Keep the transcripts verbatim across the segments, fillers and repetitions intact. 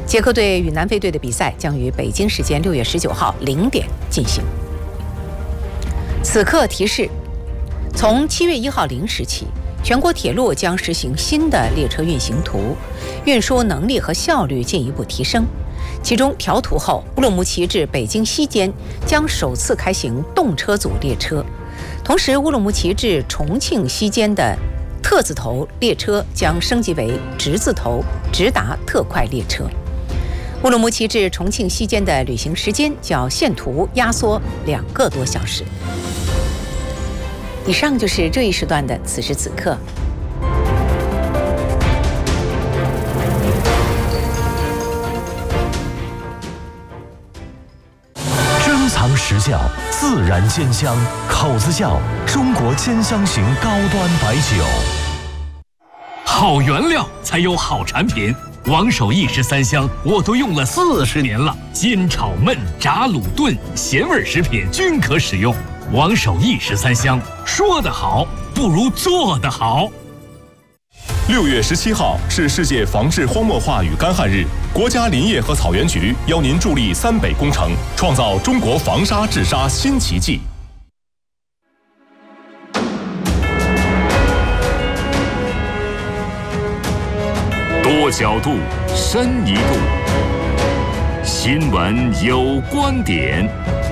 捷克队与南非队的比赛将于北京时间六月十九号零点进行。此刻提示：从七月一号零时起，全国铁路将实行新的列车运行图，运输能力和效率进一步提升。其中调图后，乌鲁木齐至北京西间将首次开行动车组列车，同时乌鲁木齐至重庆西间的特字头列车将升级为直字头直达特快列车。乌鲁木齐至重庆西间的旅行时间较现图压缩两个多小时。以上就是这一时段的此时此刻。 珍藏实效，自然鲜香，口子窖中国兼香型高端白酒。 好原料才有好产品。王守义十三香我都用了四十年了，煎炒焖炸卤炖咸味食品均可使用。王守义十三香，说得好不如做得好。 六月十七号是世界防治荒漠化与干旱日，国家林业和草原局邀您助力三北工程，创造中国防沙治沙新奇迹。多角度，深一度，新闻有观点。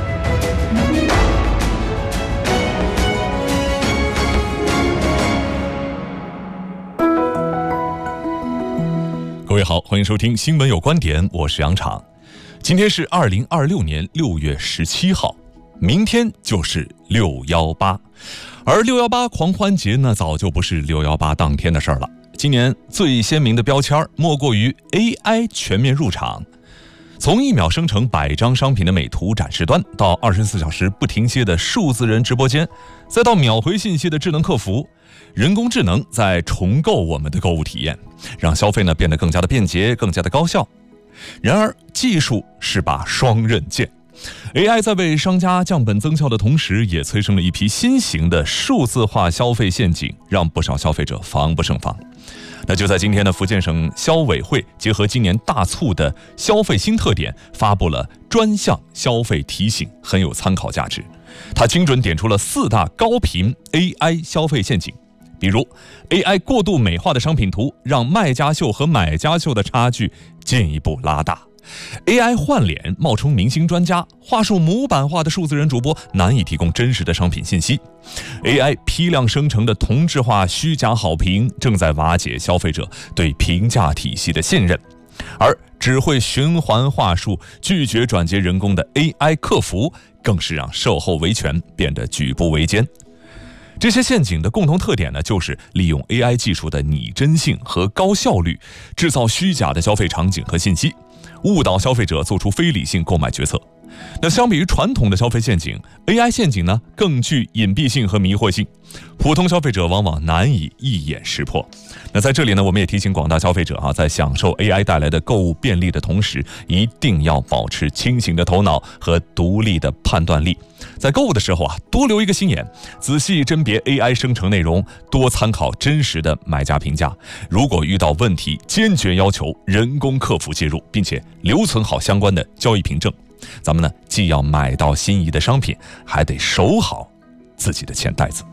各位好，欢迎收听新闻有观点，我是杨昶。今天是二零二六年六月十七号，明天就是六幺八，而六幺八狂欢节呢，早就不是六幺八当天的事儿了。今年最鲜明的标签莫过于 A I 全面入场。从一秒生成百张商品的美图展示端，到二十四小时不停歇的数字人直播间，再到秒回信息的智能客服，人工智能在重构我们的购物体验，让消费呢变得更加的便捷，更加的高效。然而，技术是把双刃剑。A I 在为商家降本增效的同时，也催生了一批新型的数字化消费陷阱，让不少消费者防不胜防。那就在今天呢，福建省消委会结合今年大促的消费新特点，发布了专项消费提醒，很有参考价值。它精准点出了四大高频 A I 消费陷阱，比如 A I 过度美化的商品图，让卖家秀和买家秀的差距进一步拉大。A I 换脸冒充明星专家，话术模板化的数字人主播难以提供真实的商品信息。A I 批量生成的同质化虚假好评正在瓦解消费者对评价体系的信任，而只会循环话术、拒绝转接人工的 A I 客服，更是让售后维权变得举步维艰。这些陷阱的共同特点呢，就是利用 A I 技术的拟真性和高效率，制造虚假的消费场景和信息，误导消费者做出非理性购买决策。那相比于传统的消费陷阱， A I 陷阱呢更具隐蔽性和迷惑性，普通消费者往往难以一眼识破。那在这里呢，我们也提醒广大消费者啊，在享受 A I 带来的购物便利的同时，一定要保持清醒的头脑和独立的判断力。在购物的时候啊，多留一个心眼，仔细甄别 A I 生成内容，多参考真实的买家评价。如果遇到问题，坚决要求人工客服介入，并且留存好相关的交易凭证。咱们呢，既要买到心仪的商品，还得守好自己的钱袋子。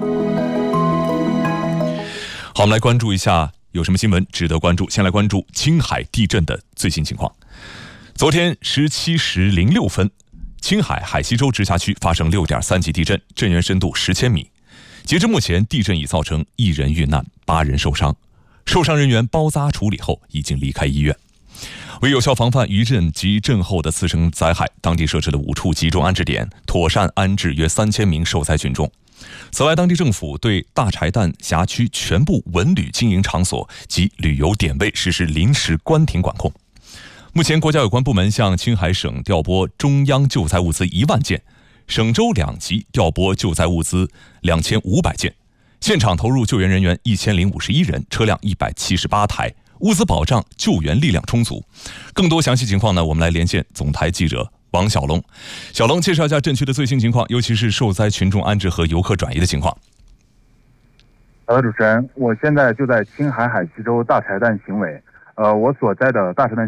好，我们来关注一下有什么新闻值得关注。先来关注青海地震的最新情况。昨天十七时零六分，青海海西州直辖区发生 六点三 级地震，震源深度十千米。截至目前，地震已造成一人遇难，八人受伤，受伤人员包扎处理后已经离开医院。为有效防范余震及震后的次生灾害，当地设置了五处集中安置点，妥善安置约三千名受灾群众。此外，当地政府对大柴旦辖区全部文旅经营场所及旅游点位实施临时关停管控。目前，国家有关部门向青海省调拨中央救灾物资一万件，省州两级调拨救灾物资两千五百件，现场投入救援人员一千零五十一人，车辆一百七十八台。物资保障、救援力量充足。更多详细情况呢，我们来连线总台记者王小龙。小龙，介绍一下震区的最新情况，尤其是受灾群众安置和游客转移的情况。 好的，主持人，我现在就在青海海西州大柴旦行委，呃，我所在的大柴旦